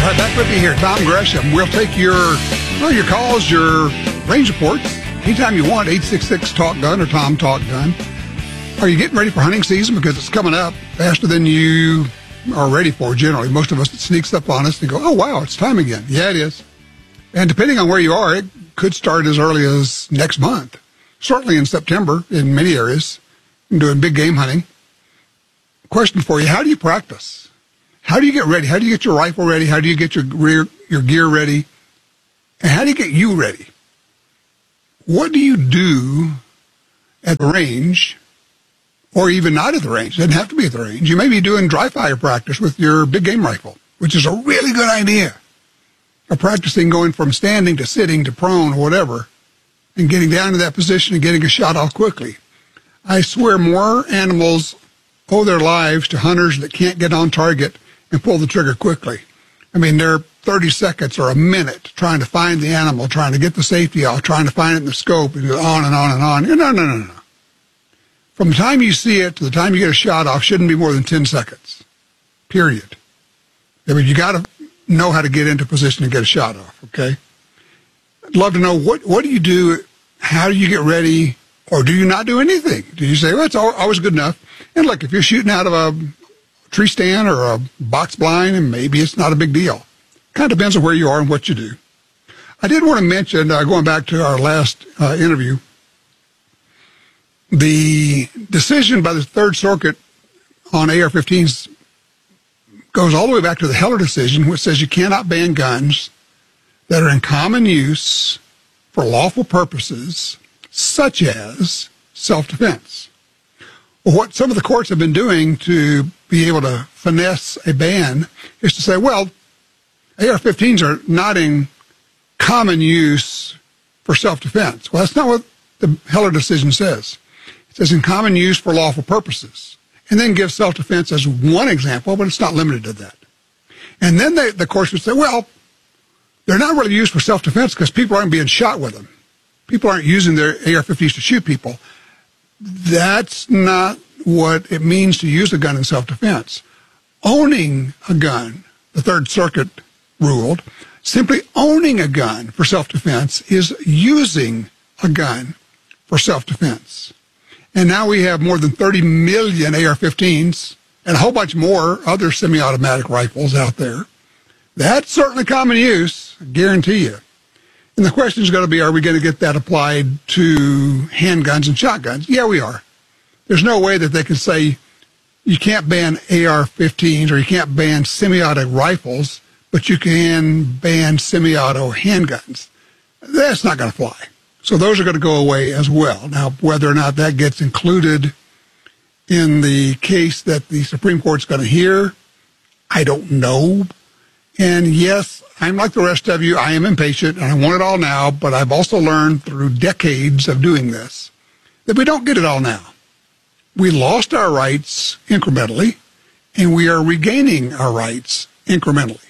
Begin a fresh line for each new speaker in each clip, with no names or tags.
All right, back with you here, Tom Gresham. We'll take your calls, your range reports, anytime you want, 866-TALK-GUN or Tom Talk Gun. Are you getting ready for hunting season? Because it's coming up faster than you are ready for, generally. Most of us, it sneaks up on us and go, oh, wow, it's time again. Yeah, it is. And depending on where you are, it could start as early as next month. Certainly in September in many areas, doing big game hunting. Question for you, how do you practice? How do you get ready? How do you get your rifle ready? How do you get your gear ready? And how do you get you ready? What do you do at the range, or even not at the range? It doesn't have to be at the range. You may be doing dry fire practice with your big game rifle, which is a really good idea. Or practicing going from standing to sitting to prone or whatever, and getting down to that position and getting a shot off quickly. I swear more animals owe their lives to hunters that can't get on target and pull the trigger quickly. I mean, they're 30 seconds or a minute trying to find the animal, trying to get the safety off, trying to find it in the scope, and on and on and on. No. From the time you see it to the time you get a shot off shouldn't be more than 10 seconds, period. I mean, you got to know how to get into position and get a shot off, okay? I'd love to know, what do you do? How do you get ready? Or do you not do anything? Do you say, well, it's always good enough? And look, if you're shooting out of a tree stand or a box blind, and maybe it's not a big deal. Kind of depends on where you are and what you do. I did want to mention, going back to our last interview, the decision by the Third Circuit on AR-15s goes all the way back to the Heller decision, which says you cannot ban guns that are in common use for lawful purposes, such as self-defense. Well, what some of the courts have been doing to be able to finesse a ban is to say, well, AR-15s are not in common use for self-defense. Well, that's not what the Heller decision says. It says in common use for lawful purposes, and then give self-defense as one example, but it's not limited to that. And then the courts would say, well, they're not really used for self-defense because people aren't being shot with them. People aren't using their AR-15s to shoot people. That's not what it means to use a gun in self-defense. Owning a gun, the Third Circuit ruled, simply owning a gun for self-defense is using a gun for self-defense. And now we have more than 30 million AR-15s and a whole bunch more other semi-automatic rifles out there. That's certainly common use, I guarantee you. And the question is going to be, are we going to get that applied to handguns and shotguns? Yeah, we are. There's no way that they can say you can't ban AR-15s or you can't ban semi-auto rifles, but you can ban semi-auto handguns. That's not going to fly. So those are going to go away as well. Now, whether or not that gets included in the case that the Supreme Court's going to hear, I don't know. And yes, I'm like the rest of you. I am impatient and I want it all now, but I've also learned through decades of doing this that we don't get it all now. We lost our rights incrementally, and we are regaining our rights incrementally.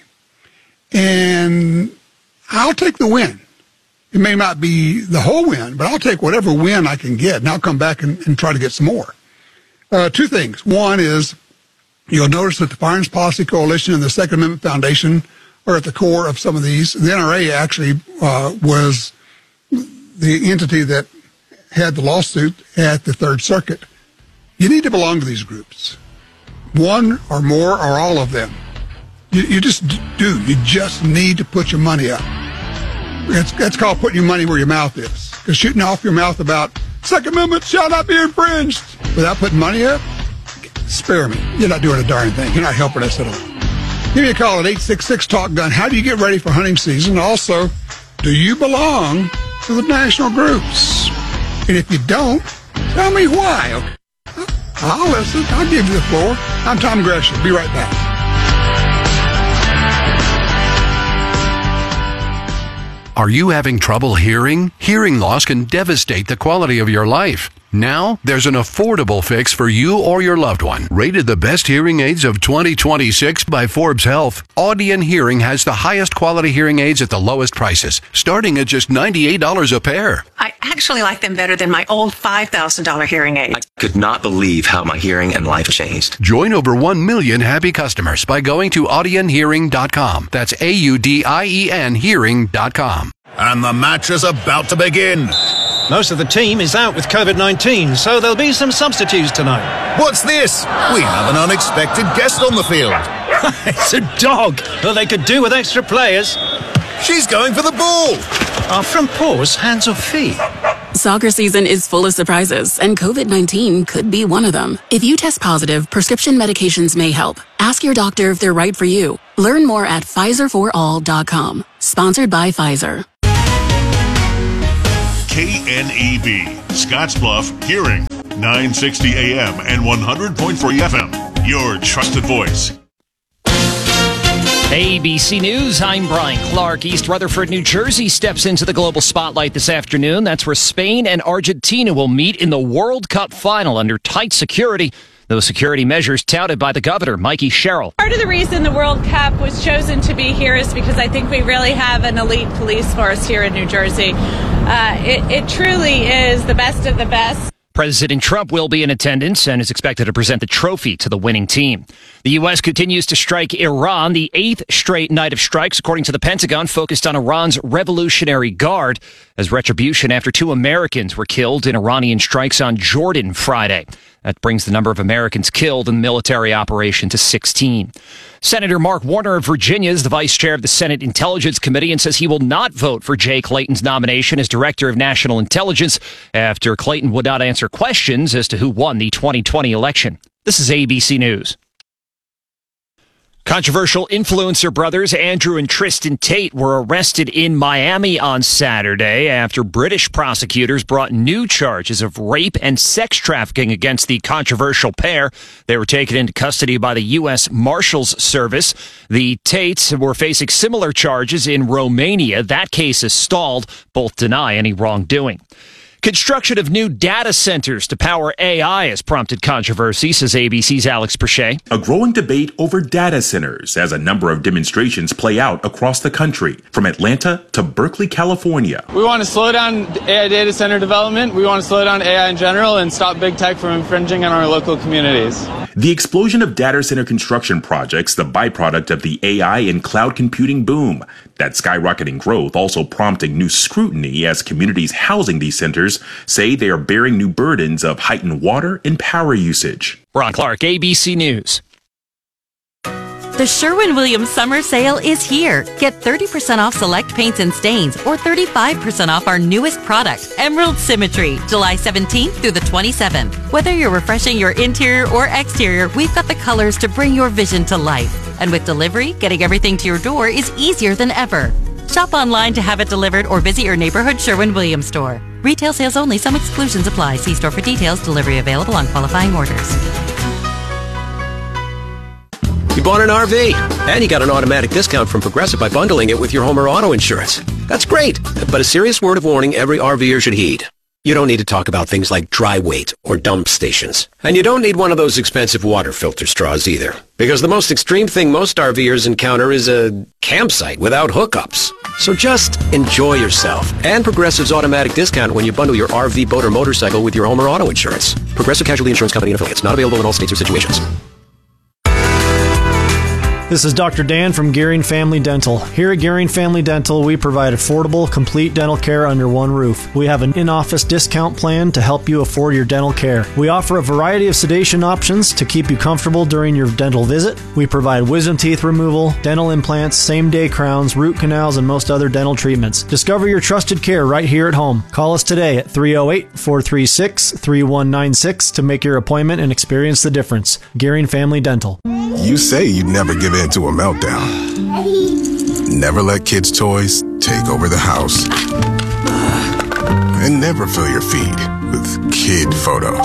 And I'll take the win. It may not be the whole win, but I'll take whatever win I can get, and I'll come back and try to get some more. Two things. One is, you'll notice that the Firearms Policy Coalition and the Second Amendment Foundation are at the core of some of these. The NRA actually was the entity that had the lawsuit at the Third Circuit. You need to belong to these groups. One or more or all of them. You just do. You just need to put your money up. That's called putting your money where your mouth is. Because shooting off your mouth about Second Amendment shall not be infringed without putting money up, spare me. You're not doing a darn thing. You're not helping us at all. Give me a call at 866-TALK-GUN. How do you get ready for hunting season? Also, do you belong to the national groups? And if you don't, tell me why. Okay? I'll listen. I'll give you the floor. I'm Tom Gresham. Be right back.
Are you having trouble hearing? Hearing loss can devastate the quality of your life. Now, there's an affordable fix for you or your loved one. Rated the best hearing aids of 2026 by Forbes Health, Audion Hearing has the highest quality hearing aids at the lowest prices, starting at just $98 a pair.
actually like them better than my old $5,000 hearing aid.
I could not believe how my hearing and life changed.
Join over 1 million happy customers by going to AudienHearing.com. That's AUDIEN Hearing.com.
And the match is about to begin.
Most of the team is out with COVID-19, so there'll be some substitutes tonight.
What's this? We have an unexpected guest on the field.
It's a dog. Well, they could do with extra players.
She's going for the ball.
Are front paws hands or feet?
Soccer season is full of surprises, and COVID-19 could be one of them. If you test positive, prescription medications may help. Ask your doctor if they're right for you. Learn more at PfizerForAll.com. Sponsored by Pfizer.
KNEB, Scottsbluff, Hearing, 960 AM and 100.3 FM. Your trusted voice.
ABC News, I'm Brian Clark. East Rutherford, New Jersey steps into the global spotlight this afternoon. That's where Spain and Argentina will meet in the World Cup final under tight security. Those security measures touted by the governor, Mikey Sherrill.
Part of the reason the World Cup was chosen to be here is because I think we really have an elite police force here in New Jersey. It truly is the best of the best.
President Trump will be in attendance and is expected to present the trophy to the winning team. The U.S. continues to strike Iran, the 8th straight night of strikes, according to the Pentagon, focused on Iran's Revolutionary Guard as retribution after 2 Americans were killed in Iranian strikes on Jordan Friday. That brings the number of Americans killed in the military operation to 16. Senator Mark Warner of Virginia is the vice chair of the Senate Intelligence Committee and says he will not vote for Jay Clayton's nomination as Director of National Intelligence after Clayton would not answer questions as to who won the 2020 election. This is ABC News. Controversial influencer brothers Andrew and Tristan Tate were arrested in Miami on Saturday after British prosecutors brought new charges of rape and sex trafficking against the controversial pair. They were taken into custody by the U.S. Marshals Service. The Tates were facing similar charges in Romania. That case is stalled. Both deny any wrongdoing. Construction of new data centers to power AI has prompted controversy, says ABC's Alex Perche.
A growing debate over data centers as a number of demonstrations play out across the country, from Atlanta to Berkeley, California.
We want to slow down AI data center development. We want to slow down AI in general and stop big tech from infringing on our local communities.
The explosion of data center construction projects, the byproduct of the AI and cloud computing boom. That skyrocketing growth also prompting new scrutiny as communities housing these centers say they are bearing new burdens of heightened water and power usage.
Ron Clark, ABC News.
The Sherwin-Williams summer sale is here. Get 30% off select paints and stains or 35% off our newest product, Emerald Symmetry, July 17th through the 27th. Whether you're refreshing your interior or exterior, we've got the colors to bring your vision to life. And with delivery, getting everything to your door is easier than ever. Shop online to have it delivered or visit your neighborhood Sherwin-Williams store. Retail sales only. Some exclusions apply. See store for details. Delivery available on qualifying orders.
You bought an RV, and you got an automatic discount from Progressive by bundling it with your home or auto insurance. That's great, but a serious word of warning every RVer should heed. You don't need to talk about things like dry weight or dump stations. And you don't need one of those expensive water filter straws either. Because the most extreme thing most RVers encounter is a campsite without hookups. So just enjoy yourself. And Progressive's automatic discount when you bundle your RV, boat, or motorcycle with your home or auto insurance. Progressive Casualty Insurance Company and affiliates. Not available in all states or situations.
This is Dr. Dan from Gearing Family Dental. Here at Gearing Family Dental, we provide affordable, complete dental care under one roof. We have an in-office discount plan to help you afford your dental care. We offer a variety of sedation options to keep you comfortable during your dental visit. We provide wisdom teeth removal, dental implants, same-day crowns, root canals, and most other dental treatments. Discover your trusted care right here at home. Call us today at 308-436-3196 to make your appointment and experience the difference. Gearing Family Dental.
You say you'd never give in to a meltdown. Never let kids' toys take over the house. And never fill your feed with kid photos.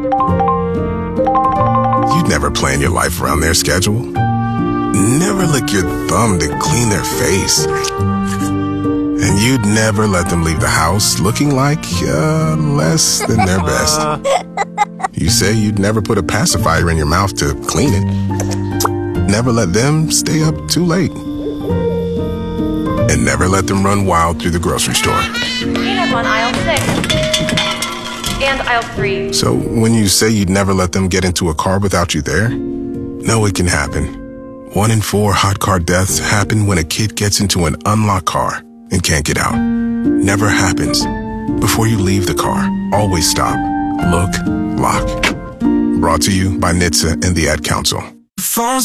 You'd never plan your life around their schedule. Never lick your thumb to clean their face. And you'd never let them leave the house looking like less than their best. You say you'd never put a pacifier in your mouth to clean it. Never let them stay up too late. And never let them run wild through the grocery store.
on aisle 6 and aisle 3.
So when you say you'd never let them get into a car without you there, no, it can happen. 1 in 4 hot car deaths happen when a kid gets into an unlocked car and can't get out. Never happens. Before you leave the car, always stop, look, lock. Brought to you by NHTSA and the Ad Council.